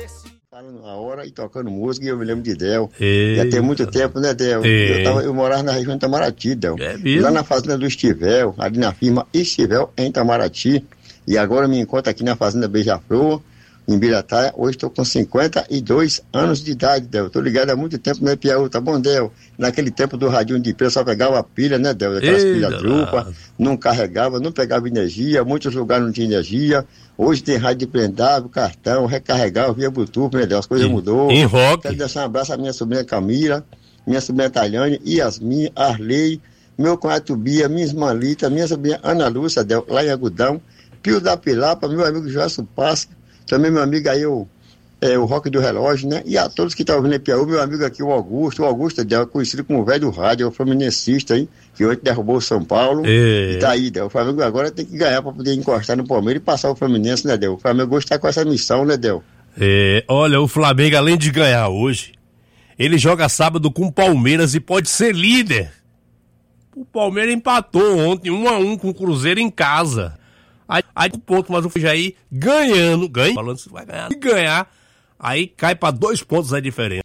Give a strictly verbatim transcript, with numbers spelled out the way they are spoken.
Falando a hora e tocando música, e eu me lembro de Del. Eita. Já tem muito tempo, né, Del? Eu, tava, eu morava na região de Itamaraty, Del. É mesmo? Lá na fazenda do Estivel, ali na firma Estivel, em Itamaraty. E agora eu me encontro aqui na fazenda Beija-Flor, em Birataia. Hoje estou com cinquenta e dois anos de idade, Del. Estou ligado há muito tempo no Piauí, tá bom, Del? Naquele tempo do radinho de pilha, só pegava a pilha, né, Del? Aquelas pilhas drupa, não carregava, não pegava energia, muitos lugares não tinha energia. Hoje tem rádio de prendável, cartão, recarregar via Bluetooth, né, Del? As coisas mudou. Em rock. Quero deixar um abraço à minha sobrinha Camila, minha sobrinha Taliane, Yasmin, Arley, meu cunhado Tubia, minha irmã Lita, minha sobrinha Ana Lúcia, Del, lá em Agudão, Pio da Pilapa, meu amigo Joelson Pasca, também meu amigo aí, o, é, o Rock do Relógio, né? E a todos que estão ouvindo em Piauí, meu amigo aqui, o Augusto, o Augusto, Del, conhecido como o velho do rádio, é o fluminensista, hein? Que hoje derrubou o São Paulo. É. E tá aí, Del. O Flamengo agora tem que ganhar para poder encostar no Palmeiras e passar o Fluminense, né, Del? O Flamengo hoje tá com essa missão, né, Del? É, olha, o Flamengo, além de ganhar hoje, ele joga sábado com o Palmeiras e pode ser líder. O Palmeiras empatou ontem um a um com o Cruzeiro em casa. Aí, aí o ponto, mas o Jair ganhando, ganha, falando se vai ganhar, e ganhar, aí cai para dois pontos a diferença.